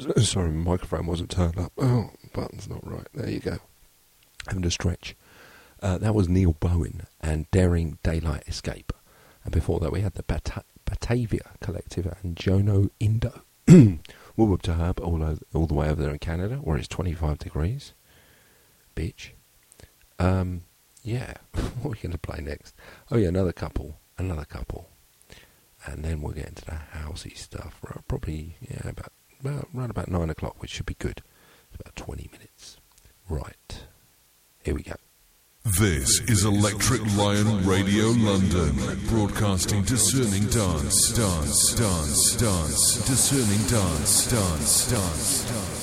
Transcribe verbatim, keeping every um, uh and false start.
Sorry, my microphone wasn't turned up. Oh, button's not right. There you go. Having to stretch. Uh, that was Neil Bowen and Daring Daylight Escape. And before that we had the Bata- Batavia Collective and Jono Indo. Whoop whoop to Herb all, over, all the way over there in Canada, where it's twenty-five degrees. Bitch. Um, yeah, what are we going to play next? Oh yeah, another couple. Another couple. And then we'll get into the housey stuff. Probably, yeah, about, about right about nine o'clock, which should be good. It's about twenty minutes. Right. Here we go. This is Electric Lion Radio London, broadcasting discerning dance, dance, dance, dance, discerning dance, dance, dance, dance.